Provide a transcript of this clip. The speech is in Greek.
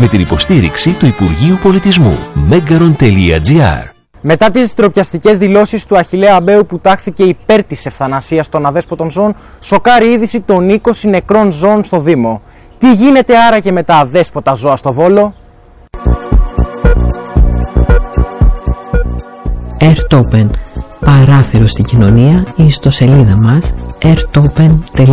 με την υποστήριξη του Υπουργείου Πολιτισμού. Megaron.gr. Μετά τις τροπιαστικές δηλώσεις του Αχιλλέα Αμπέου που τάχθηκε υπέρ της ευθανασίας των αδέσποτων ζώων, σοκάρει είδηση των 20 νεκρών ζώων στο Δήμο. Τι γίνεται άραγε με τα αδέσποτα ζώα στο Βόλο? Airtopen, παράθυρο στην κοινωνία, η ιστοσελίδα μας airtopen.gr.